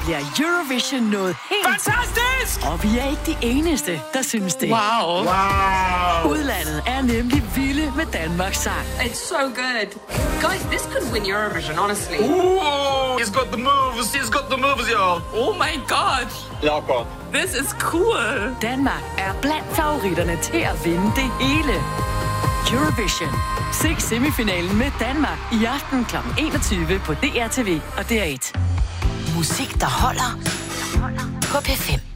bliver Eurovision noget helt... Fantastisk! Og vi er ikke de eneste, der synes det. Wow. Udlandet er nemlig vilde med Danmarks sang. It's so good. Guys, this could win Eurovision, honestly. Ooh, he's got the moves, y'all. Oh my god. Jakob. This is cool. Danmark er blandt favoritterne til at vinde det hele. Eurovision. Se semifinalen med Danmark i aften kl. 21 på DRTV og DR1. Musik, der holder på P5.